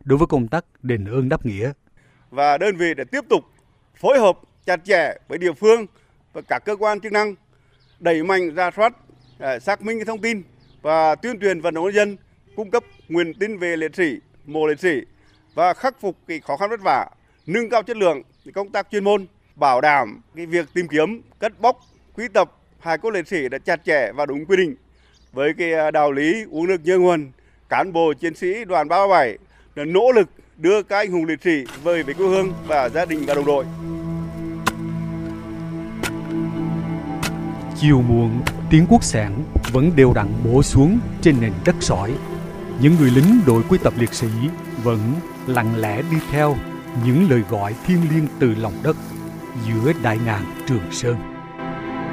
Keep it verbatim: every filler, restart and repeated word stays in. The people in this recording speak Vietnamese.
đối với công tác đền ơn đáp nghĩa. Và đơn vị để tiếp tục phối hợp chặt chẽ với địa phương và các cơ quan chức năng, đẩy mạnh rà soát, xác minh cái thông tin và tuyên truyền vận động nhân dân cung cấp nguồn tin về liệt sĩ, mộ liệt sĩ và khắc phục cái khó khăn vất vả, nâng cao chất lượng công tác chuyên môn, bảo đảm cái việc tìm kiếm, cất bóc, quy tập hài cốt liệt sĩ đã chặt chẽ và đúng quy định. Với cái đạo lý uống nước nhớ nguồn, cán bộ chiến sĩ đoàn ba ba bảy đã nỗ lực đưa các anh hùng liệt sĩ về với quê hương và gia đình và đồng đội. Chiều muộn, tiếng cuốc xẻng vẫn đều đặn bổ xuống trên nền đất sỏi. Những người lính đội quy tập liệt sĩ vẫn lặng lẽ đi theo những lời gọi thiêng liêng từ lòng đất giữa đại ngàn Trường Sơn.